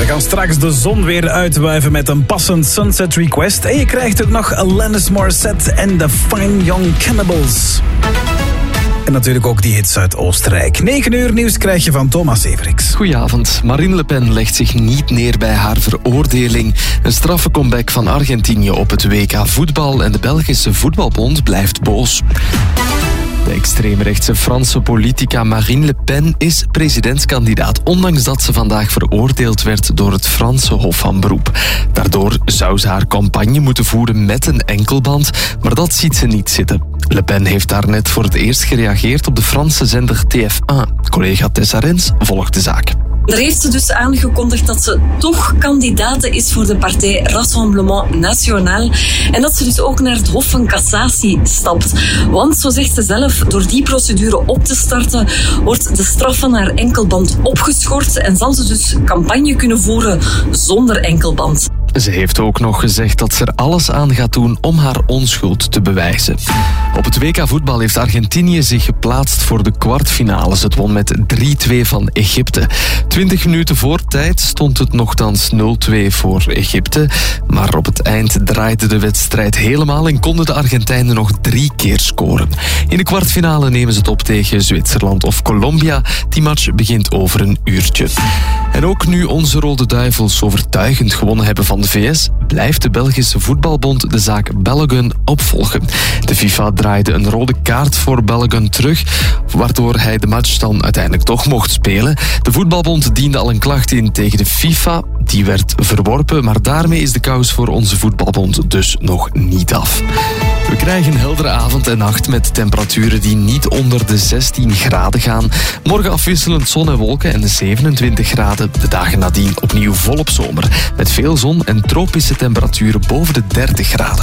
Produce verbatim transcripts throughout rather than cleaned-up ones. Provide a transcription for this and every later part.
gaan straks de zon weer uitwuiven met een passend Sunset Request. En je krijgt ook nog Alanis Morissette en The Fine Young Cannibals. En natuurlijk ook die hits uit Oostenrijk. negen uur nieuws krijg je van Thomas Everix. Goedenavond. Marine Le Pen legt zich niet neer bij haar veroordeling. Een straffe comeback van Argentinië op het W K voetbal en de Belgische voetbalbond blijft boos. De extreemrechtse Franse politica Marine Le Pen is presidentskandidaat, ondanks dat ze vandaag veroordeeld werd door het Franse Hof van Beroep. Daardoor zou ze haar campagne moeten voeren met een enkelband, maar dat ziet ze niet zitten. Le Pen heeft daarnet voor het eerst gereageerd op de Franse zender T F één. Collega Tessa Rens volgt de zaak. Daar heeft ze dus aangekondigd dat ze toch kandidate is voor de partij Rassemblement National. En dat ze dus ook naar het Hof van Cassatie stapt. Want, zo zegt ze zelf, door die procedure op te starten, wordt de straf van haar enkelband opgeschort en zal ze dus campagne kunnen voeren zonder enkelband. Ze heeft ook nog gezegd dat ze er alles aan gaat doen om haar onschuld te bewijzen. Op het W K voetbal heeft Argentinië zich geplaatst voor de kwartfinales. Het won met drie twee van Egypte. Twintig minuten voor tijd stond het nogthans nul twee voor Egypte. Maar op het eind draaide de wedstrijd helemaal en konden de Argentijnen nog drie keer scoren. In de kwartfinale nemen ze het op tegen Zwitserland of Colombia. Die match begint over een uurtje. En ook nu onze Rode Duivels overtuigend gewonnen hebben van de V S, blijft de Belgische voetbalbond de zaak Balogun opvolgen. De FIFA draaide een rode kaart voor Balogun terug, waardoor hij de match dan uiteindelijk toch mocht spelen. De voetbalbond diende al een klacht in tegen de FIFA. Die werd verworpen, maar daarmee is de kous voor onze voetbalbond dus nog niet af. We krijgen een heldere avond en nacht met temperaturen die niet onder de zestien graden gaan. Morgen afwisselend zon en wolken en zevenentwintig graden. De dagen nadien opnieuw volop zomer. Met veel zon en tropische temperaturen boven de dertig graden.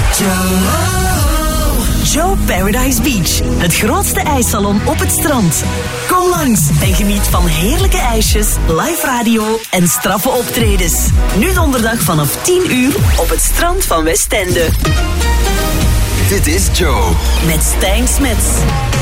Joe Paradise Beach, het grootste ijssalon op het strand. Kom langs en geniet van heerlijke ijsjes, live radio en straffe optredens. Nu donderdag vanaf tien uur op het strand van Westende. Dit is Joe. Met Stijn Smets.